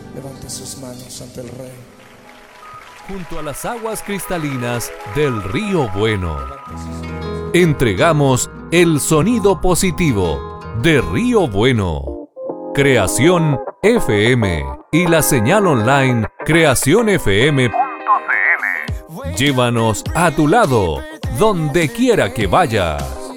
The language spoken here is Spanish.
levante sus manos ante el Rey. Junto a las aguas cristalinas del Río Bueno, entregamos el sonido positivo de Río Bueno. Creación FM y la señal online creacionfm.cl. Llévanos a tu lado, donde quiera que vayas.